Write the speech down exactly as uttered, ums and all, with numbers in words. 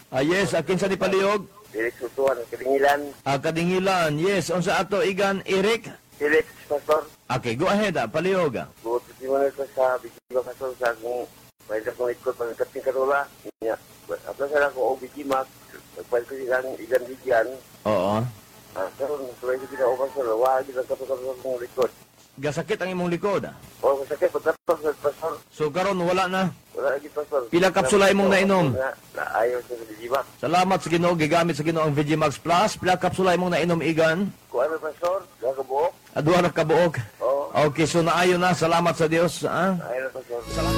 Ah, yes, akin sa ni Paliog. Direk Sutuan, Kadingilan. Ah, Kadingilan. Yes, unsa ato igan Eric? Direk, Pastor. Okay, go ahead ah, Paliog. ah. Buot si mo ko sa Bikima Pastor sa akong may dakong ikot pagkating karula. Nya, apla sa ako og Bikima, pagpal ko ilang igan bigyan. Oo. Ah, karon tuloy ko gina Pastor, wa gid ka sa akong likod. Gasakit ang imong likod. ah. O sakit pagkatapos sa Pastor. So karon wala na. Wala gid Pastor. Pila kapsula imong nainom? Na ayaw sa Bikima. Salamat sa Ginoo, gigamit sa Ginoo ang Vigimax Plus. Pila kapsula imong nainom igan? Kuan Pastor, gagabuok. Aduha ra ka buok. Oo, Okay, so naayo na. Salamat sa Dios. Ah? ayaw Pastor. Salamat.